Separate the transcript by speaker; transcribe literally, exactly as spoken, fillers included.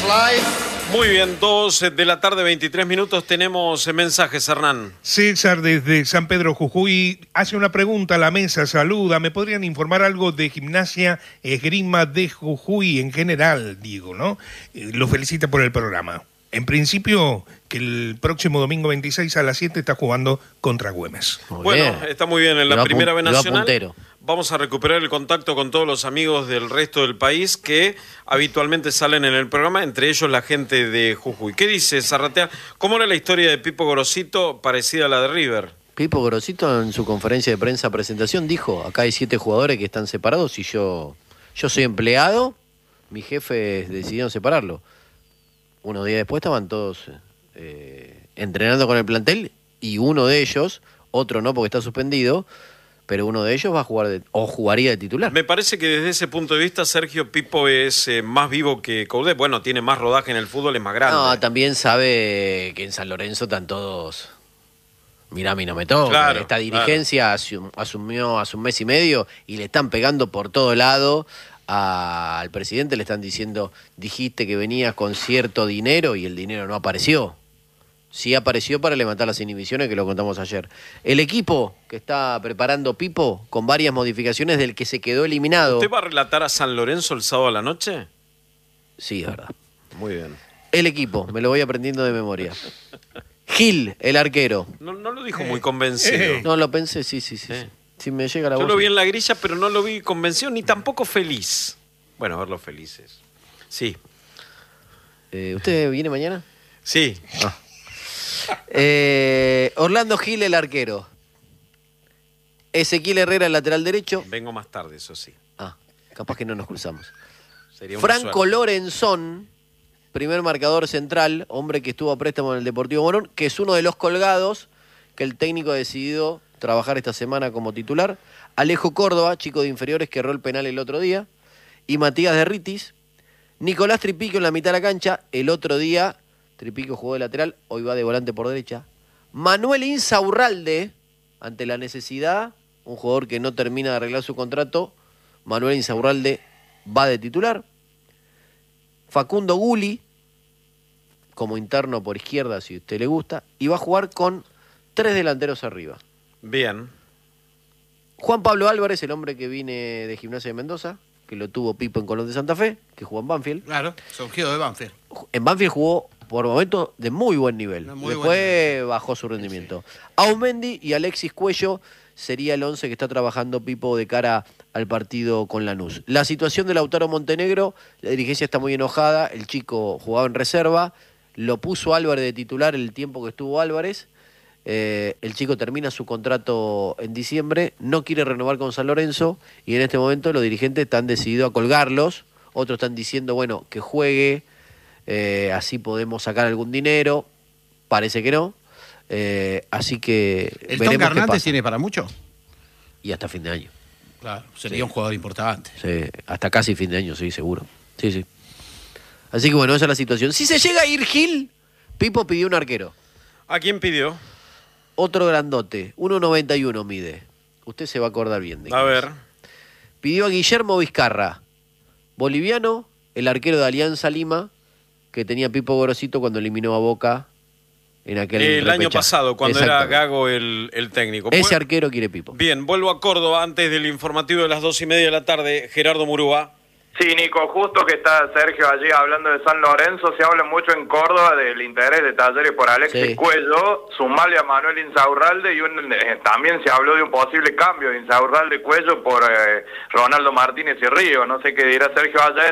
Speaker 1: Muy bien, dos de la tarde, veintitrés minutos, tenemos mensajes, Hernán.
Speaker 2: César desde San Pedro Jujuy hace una pregunta a la mesa, saluda. ¿Me podrían informar algo de Gimnasia Esgrima de Jujuy en general, digo, ¿no? Eh, lo felicita por el programa. En principio, que el próximo domingo veintiséis a las siete está jugando contra Güemes.
Speaker 1: Muy bueno, bien. Está muy bien en la primera B nacional.
Speaker 3: Puntero.
Speaker 1: Vamos a recuperar el contacto con todos los amigos del resto del país que habitualmente salen en el programa, entre ellos la gente de Jujuy. ¿Qué dice Zarratea? ¿Cómo era la historia de Pipo Gorosito parecida a la de River?
Speaker 3: Pipo Gorosito en su conferencia de prensa presentación dijo, acá hay siete jugadores que están separados y yo, yo soy empleado, mis jefes decidieron separarlo. Unos días después estaban todos eh, entrenando con el plantel y uno de ellos, otro no porque está suspendido, pero uno de ellos va a jugar de, o jugaría de titular.
Speaker 1: Me parece que desde ese punto de vista Sergio Pipo es eh, más vivo que Coudet. Bueno, tiene más rodaje en el fútbol, es más grande.
Speaker 3: No, también sabe que en San Lorenzo están todos... Mirá, a mí no me toca.
Speaker 1: Claro,
Speaker 3: Esta dirigencia claro. asumió hace un mes y medio y le están pegando por todo lado. A, al presidente le están diciendo, dijiste que venías con cierto dinero y el dinero no apareció. Sí apareció para levantar las inhibiciones, que lo contamos ayer. El equipo que está preparando Pipo, con varias modificaciones del que se quedó eliminado.
Speaker 1: ¿Usted va a relatar a San Lorenzo el sábado a la noche?
Speaker 3: Sí, es verdad.
Speaker 1: Muy bien.
Speaker 3: El equipo, me lo voy aprendiendo de memoria. Gil, el arquero.
Speaker 1: No, no lo dijo muy convencido.
Speaker 3: Eh. No, lo pensé, sí, sí, sí.
Speaker 1: Eh.
Speaker 3: Si me llega la
Speaker 1: Yo
Speaker 3: voz.
Speaker 1: lo vi en la grilla, pero no lo vi convencido ni tampoco feliz. Bueno, verlos felices. Sí.
Speaker 3: Eh, ¿Usted viene mañana?
Speaker 1: Sí.
Speaker 3: Ah. Eh, Orlando Gil, el arquero. Ezequiel Herrera, el lateral derecho.
Speaker 1: Vengo más tarde, eso sí.
Speaker 3: Ah, capaz que no nos cruzamos.
Speaker 1: Sería
Speaker 3: Franco Lorenzón, primer marcador central, hombre que estuvo a préstamo en el Deportivo Morón, que es uno de los colgados que el técnico ha decidido trabajar esta semana como titular. Alejo Córdoba, chico de inferiores que erró el penal el otro día. Y Matías Derritis. Nicolás Tripico en la mitad de la cancha. El otro día Tripico jugó de lateral, hoy va de volante por derecha. Manuel Insaurralde, ante la necesidad, un jugador que no termina de arreglar su contrato, Manuel Insaurralde va de titular. Facundo Guli, como interno por izquierda, si a usted le gusta, y va a jugar con tres delanteros arriba.
Speaker 1: Bien.
Speaker 3: Juan Pablo Álvarez, el hombre que viene de Gimnasia de Mendoza, que lo tuvo Pipo en Colón de Santa Fe, que jugó en Banfield.
Speaker 4: Claro, surgido de Banfield.
Speaker 3: En Banfield jugó por momentos de muy buen nivel.
Speaker 4: Muy
Speaker 3: Después
Speaker 4: buen nivel.
Speaker 3: bajó su rendimiento. Sí. Aumendi y Alexis Cuello sería el once que está trabajando Pipo de cara al partido con Lanús. La situación de Lautaro Montenegro, la dirigencia está muy enojada, el chico jugaba en reserva, lo puso Álvarez de titular el tiempo que estuvo Álvarez. Eh, el chico termina su contrato en diciembre, no quiere renovar con San Lorenzo y en este momento los dirigentes están decididos a colgarlos. Otros están diciendo, bueno, que juegue, eh, así podemos sacar algún dinero. Parece que no. Eh, así que
Speaker 4: ¿El
Speaker 3: veremos
Speaker 4: Tonka
Speaker 3: qué
Speaker 4: Hernández
Speaker 3: pasa.
Speaker 4: tiene para mucho?
Speaker 3: Y hasta fin de año.
Speaker 4: Claro, sería
Speaker 3: Sí.
Speaker 4: un jugador importante.
Speaker 3: Sí, hasta casi fin de año, sí, seguro. Sí, sí. Así que bueno, esa es la situación. Si se llega a ir Gil, Pipo pidió un arquero.
Speaker 1: ¿A quién pidió?
Speaker 3: Otro grandote, uno noventa y uno mide. Usted se va a acordar bien de
Speaker 1: A
Speaker 3: quién
Speaker 1: ver.
Speaker 3: es. Pidió a Guillermo Vizcarra, boliviano, el arquero de Alianza Lima, que tenía Pipo Gorosito cuando eliminó a Boca en aquel
Speaker 1: El año
Speaker 3: repechaje.
Speaker 1: pasado, cuando era
Speaker 3: Exactamente.
Speaker 1: Gago el, el técnico.
Speaker 3: Ese arquero quiere Pipo.
Speaker 1: Bien, vuelvo a Córdoba antes del informativo de las dos y media de la tarde. Gerardo Murúa.
Speaker 5: Sí, Nico, justo que está Sergio allí hablando de San Lorenzo, se habla mucho en Córdoba del interés de Talleres por Alexis
Speaker 3: Sí.
Speaker 5: Cuello, sumarle a Manuel Insaurralde y un, eh, también se habló de un posible cambio de Insaurralde Cuello por eh, Ronaldo Martínez y Río. No sé qué dirá Sergio allá